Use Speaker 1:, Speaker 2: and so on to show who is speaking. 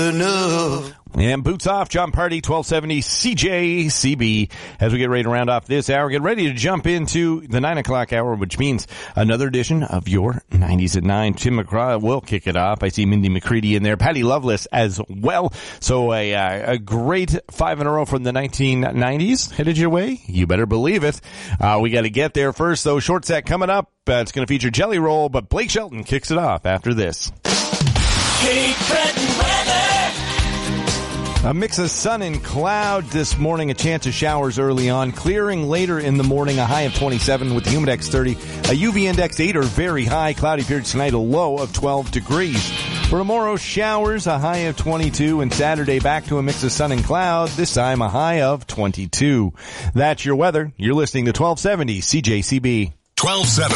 Speaker 1: enough.
Speaker 2: And boots off, John Party, 1270 CJCB. As we get ready to round off this hour, get ready to jump into the 9 o'clock hour, which means another edition of your 90s at 9. Tim McGraw will kick it off. I see Mindy McCready in there. Patty Loveless as well. So a great 5 in a row from the 1990s headed your way. You better believe it. We got to get there first, though. Short set coming up. It's going to feature Jelly Roll, but Blake Shelton kicks it off after this.
Speaker 3: Cape Breton weather.
Speaker 2: A mix of sun and cloud this morning, a chance of showers early on, clearing later in the morning, a high of 27 with the Humidex 30, a UV index 8 or very high, cloudy periods tonight, a low of 12 degrees. For tomorrow, showers, a high of 22, and Saturday back to a mix of sun and cloud, this time a high of 22. That's your weather. You're listening to 1270 CJCB.
Speaker 4: 1270